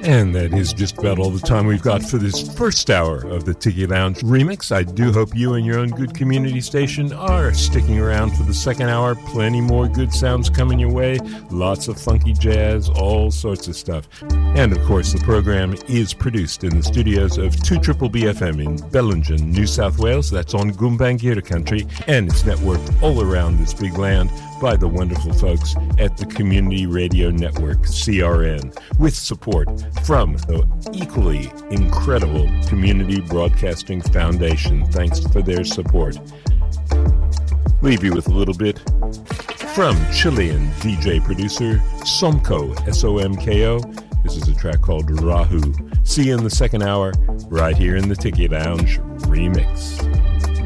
And that is just about all the time we've got for this first hour of the Tiki Lounge Remix. I do hope you and your own good community station are sticking around for the second hour. Plenty more good sounds coming your way. Lots of funky jazz, all sorts of stuff. And of course, the program is produced in the studios of 2BBFM in Bellingen, New South Wales. That's on Gumbaynggirr country. And it's networked all around this big land by the wonderful folks at the Community Radio Network, CRN, with support from the equally incredible Community Broadcasting Foundation. Thanks for their support. Leave you with a little bit from Chilean DJ producer Somko, S-O-M-K-O. This is a track called Rahu. See you in the second hour right here in the Tiki Lounge Remix.